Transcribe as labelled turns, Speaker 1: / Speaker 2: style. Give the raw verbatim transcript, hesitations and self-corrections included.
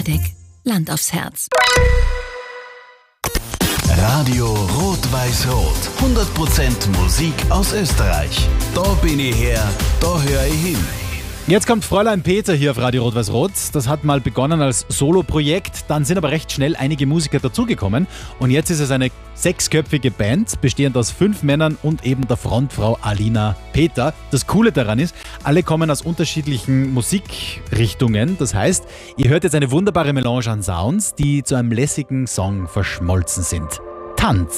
Speaker 1: Radek, Land aufs Herz.
Speaker 2: Radio Rot-Weiß-Rot. hundert Prozent Musik aus Österreich. Da bin ich her, da höre ich hin.
Speaker 3: Jetzt kommt Fräulein Peter hier auf Radio Rot-Weiß-Rot. Das hat mal begonnen als Solo-Projekt, dann sind aber recht schnell einige Musiker dazugekommen und jetzt ist es eine sechsköpfige Band, bestehend aus fünf Männern und eben der Frontfrau Alina Peter. Das Coole daran ist, alle kommen aus unterschiedlichen Musikrichtungen. Das heißt, ihr hört jetzt eine wunderbare Melange an Sounds, die zu einem lässigen Song verschmolzen sind. Tanz!